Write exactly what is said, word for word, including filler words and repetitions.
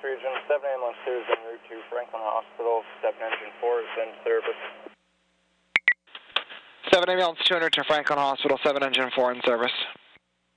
region, seven ambulance two is en route to Franklin Hospital, seven engine four is in service. seven ambulance two hundred to Franklin Hospital, seven engine four in service.